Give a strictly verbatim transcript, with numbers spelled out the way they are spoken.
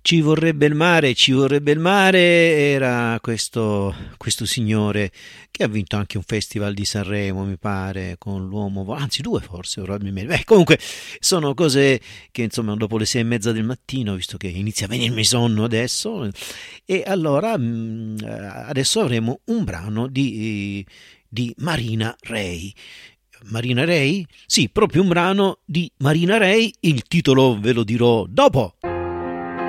Ci vorrebbe il mare, ci vorrebbe il mare, era questo, questo signore che ha vinto anche un festival di Sanremo, mi pare, con l'uomo, vo- anzi due forse, probabilmente. Beh, comunque sono cose che insomma dopo le sei e mezza del mattino, visto che inizia a venirmi sonno adesso, e allora mh, adesso avremo un brano di, di Marina Ray. Marina Ray? Sì, proprio un brano di Marina Ray, il titolo ve lo dirò dopo.